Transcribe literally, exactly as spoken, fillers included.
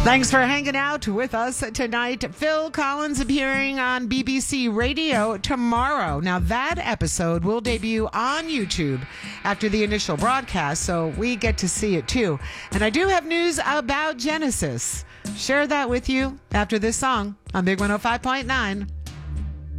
Thanks for hanging out with us tonight. Phil Collins appearing on B B C Radio tomorrow. Now, that episode will debut on YouTube after the initial broadcast, so we get to see it too. And I do have news about Genesis. Share that with you after this song on Big one oh five point nine.